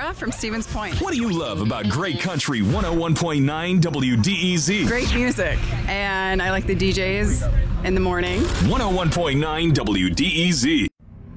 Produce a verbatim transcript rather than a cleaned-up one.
Sarah from Stevens Point. What do you love about Great Country one oh one point nine W D E Z? Great music, and I like the D Js in the morning. one oh one point nine W D E Z.